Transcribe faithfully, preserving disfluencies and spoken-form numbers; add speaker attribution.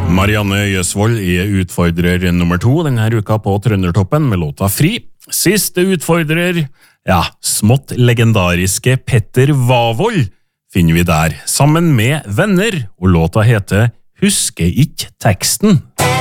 Speaker 1: Marianne Jøsvold er utfordrer nummer to denne uka på Trøndertoppen med låta Fri. Siste utfordrer, ja, smått legendariske Petter Vavold finner vi der, sammen med venner, og låta heter Husker ikke teksten.